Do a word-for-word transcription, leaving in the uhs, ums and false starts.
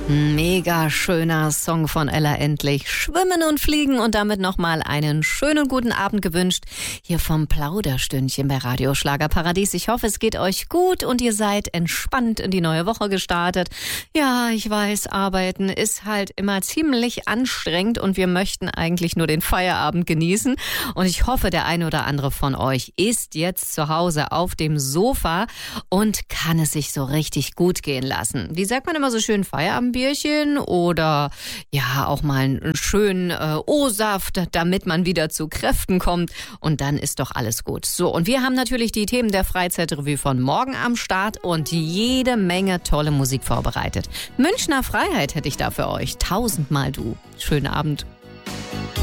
Mega schöner Song von Ella Endlich. Schwimmen und fliegen und damit nochmal einen schönen guten Abend gewünscht. Hier vom Plauderstündchen bei Radio Schlagerparadies. Ich hoffe, es geht euch gut und ihr seid entspannt in die neue Woche gestartet. Ja, ich weiß, arbeiten ist halt immer ziemlich anstrengend und wir möchten eigentlich nur den Feierabend genießen. Und ich hoffe, der eine oder andere von euch ist jetzt zu Hause auf dem Sofa und kann es sich so richtig gut gehen lassen. Wie sagt man immer so schön, Feierabend? Bierchen oder ja auch mal einen schönen äh, O-Saft, damit man wieder zu Kräften kommt und dann ist doch alles gut. So, und wir haben natürlich die Themen der Freizeitrevue von morgen am Start und jede Menge tolle Musik vorbereitet. Münchner Freiheit hätte ich da für euch. Tausendmal du. Schönen Abend.